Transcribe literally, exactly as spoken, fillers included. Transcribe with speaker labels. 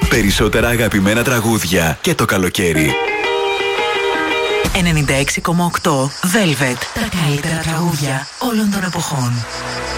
Speaker 1: περισσότερα αγαπημένα τραγούδια και το καλοκαίρι.
Speaker 2: ενενήντα έξι κόμμα οκτώ Velvet. Τα καλύτερα τραγούδια όλων των εποχών.